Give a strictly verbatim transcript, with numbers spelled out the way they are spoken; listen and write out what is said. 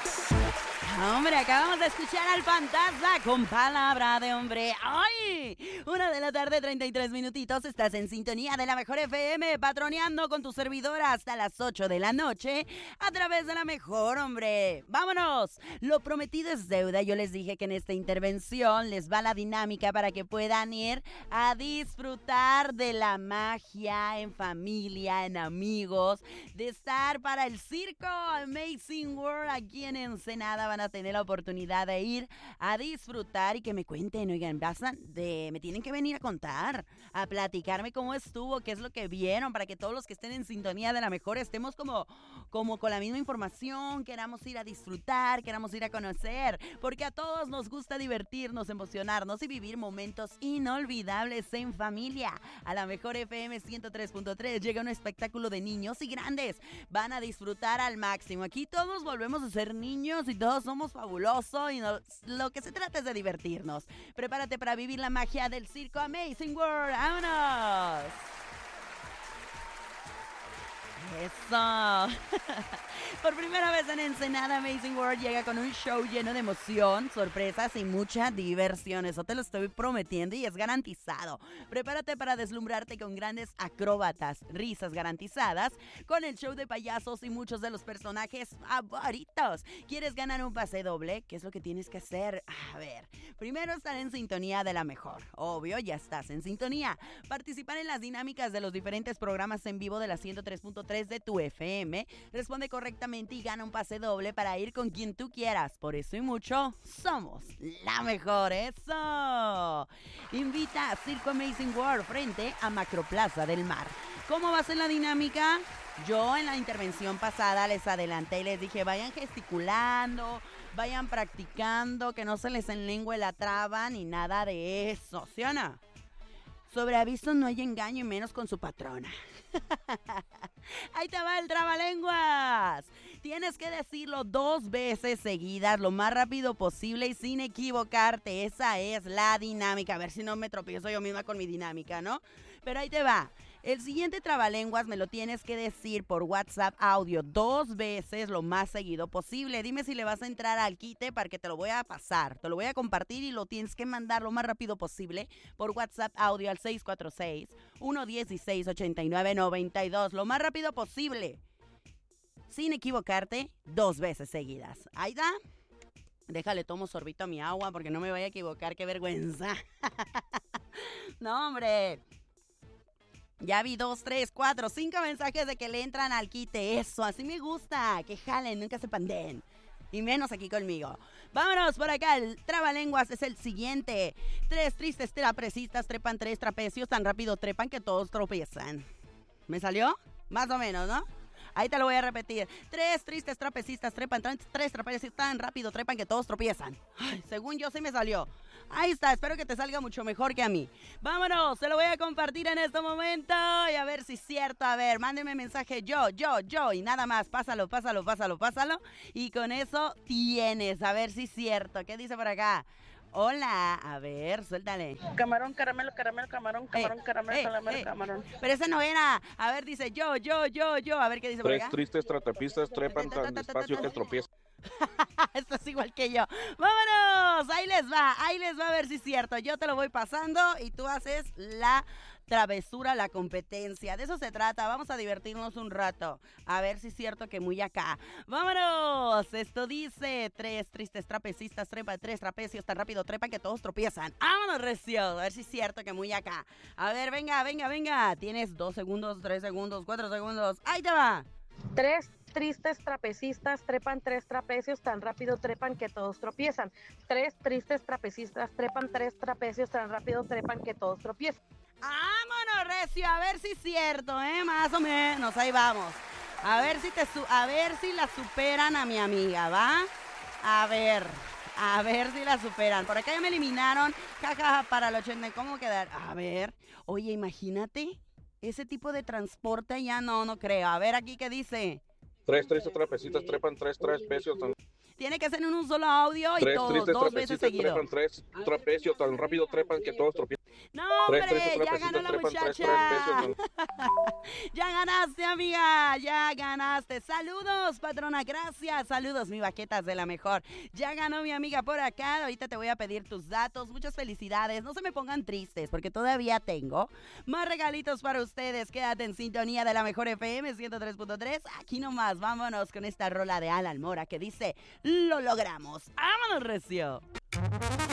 Hombre, acabamos de escuchar al Fantasma con Palabra de Hombre. ¡Ay! Una de la tarde, treinta y tres minutitos. Estás en sintonía de la Mejor F M, patroneando con tu servidora hasta las ocho de la noche a través de la Mejor, hombre. ¡Vámonos! Lo prometido es deuda. Yo les dije que en esta intervención les va la dinámica para que puedan ir a disfrutar de la magia en familia, en amigos, de estar para el circo Amazing World aquí en Ensenada. Van a tener la oportunidad de ir a disfrutar y que me cuenten, oigan, pasan de, me tienen que venir a contar, a platicarme cómo estuvo, qué es lo que vieron, para que todos los que estén en sintonía de la Mejor estemos como, como con la misma información, queramos ir a disfrutar, queramos ir a conocer, porque a todos nos gusta divertirnos, emocionarnos y vivir momentos inolvidables en familia. A la Mejor F M ciento tres punto tres llega un espectáculo de niños y grandes, van a disfrutar al máximo. Aquí todos volvemos a ser niños y todos somos fabulosos y no, lo que se trata es de divertirnos. Prepárate para vivir la magia del circo Amazing World. ¡Vámonos! ¡Eso! Por primera vez en Ensenada, Amazing World llega con un show lleno de emoción, sorpresas y mucha diversión. Eso te lo estoy prometiendo y es garantizado. Prepárate para deslumbrarte con grandes acróbatas, risas garantizadas, con el show de payasos y muchos de los personajes favoritos. ¿Quieres ganar un pase doble? ¿Qué es lo que tienes que hacer? A ver, primero estar en sintonía de la Mejor. Obvio, ya estás en sintonía. Participar en las dinámicas de los diferentes programas en vivo de la ciento tres punto tres de tu F M. Responde correctamente y gana un pase doble para ir con quien tú quieras. Por eso y mucho, somos la Mejor. ¡Eso! Invita a Circo Amazing World frente a Macroplaza del Mar. ¿Cómo va a ser la dinámica? Yo en la intervención pasada les adelanté y les dije, vayan gesticulando, vayan practicando, que no se les enlengüe la traba ni nada de eso, ¿sí o no? Sobre aviso no hay engaño y menos con su patrona. Ahí te va el trabalenguas. Tienes que decirlo dos veces seguidas, lo más rápido posible y sin equivocarte. Esa es la dinámica. A ver si no me tropiezo yo misma con mi dinámica, ¿no? Pero ahí te va. El siguiente trabalenguas me lo tienes que decir por WhatsApp audio dos veces lo más seguido posible. Dime si le vas a entrar al quite para que te lo voy a pasar. Te lo voy a compartir y lo tienes que mandar lo más rápido posible por WhatsApp audio al seis cuatro seis, uno uno seis, ocho nueve nueve dos. Lo más rápido posible. Sin equivocarte, dos veces seguidas. Ahí está. Déjale, tomo sorbito a mi agua porque no me vaya a equivocar. ¡Qué vergüenza! No, hombre. Ya vi dos, tres, cuatro, cinco mensajes de que le entran al quite. Eso, así me gusta. Que jalen, nunca se panden. Y menos aquí conmigo. Vámonos por acá. El trabalenguas es el siguiente. Tres tristes trapecistas trepan tres trapecios. Tan rápido trepan que todos tropiezan. ¿Me salió? Más o menos, ¿no? Ahí te lo voy a repetir. Tres tristes trapecistas trepan tres trapecios tan rápido trepan que todos tropiezan. Ay, según yo sí me salió. Ahí está, espero que te salga mucho mejor que a mí. Vámonos, se lo voy a compartir en este momento y a ver si es cierto. A ver, mándenme mensaje yo, yo, yo y nada más. Pásalo, pásalo, pásalo, pásalo. Y con eso tienes, a ver si es cierto. ¿Qué dice por acá? Hola, a ver, suéltale. Camarón, caramelo, caramelo, camarón, camarón, Eh, caramelo, eh, caramelo, eh. camarón. Pero ese no era. A ver, dice yo, yo, yo, yo. A ver qué dice por Tres acá. tristes tratapistas trepan tan despacio que tropiezan. Esto es igual que yo. ¡Vámonos! Ahí les va, ahí les va a ver si es cierto. Yo te lo voy pasando y tú haces la travesura, la competencia. De eso se trata. Vamos a divertirnos un rato. A ver si es cierto que muy acá. ¡Vámonos! Esto dice: tres tristes trapecistas trepan tres trapecios tan rápido trepan que todos tropiezan. ¡Vámonos, recio! A ver si es cierto que muy acá. A ver, venga, venga, venga. Tienes dos segundos, tres segundos, cuatro segundos. ¡Ahí te va! Tres tristes trapecistas trepan tres trapecios tan rápido trepan que todos tropiezan. Tres tristes trapecistas trepan tres trapecios tan rápido trepan que todos tropiezan. ¡Vámonos, recio! A ver si es cierto, ¿eh? Más o menos, ahí vamos. A ver si te su- a ver si la superan a mi amiga, ¿va? A ver, a ver si la superan. Por acá ya me eliminaron. Jajaja, para el ochenta, ¿cómo quedar? A ver, oye, imagínate, ese tipo de transporte ya no, no creo. A ver aquí qué dice. Tres tristes trapecistas trepan tres trapecios tan... Tiene que ser en un solo audio y Tres todos, tristes dos veces trapecistas seguido. trepan tres trapecios tan rápido trepan que todos tropiezan. No, Tres hombre, tristes ya ganó trapecitos la trepan tres, tres muchacha. pesos. Ya ganaste, amiga, ya ganaste. Saludos, patrona, gracias. Saludos, mi baquetas de la mejor. Ya ganó mi amiga por acá. Ahorita te voy a pedir tus datos. Muchas felicidades. No se me pongan tristes porque todavía tengo más regalitos para ustedes. Quédate en sintonía de la mejor F M ciento tres punto tres. Aquí nomás, vámonos con esta rola de Alan Mora que dice: lo logramos. ¡Vámonos, recio!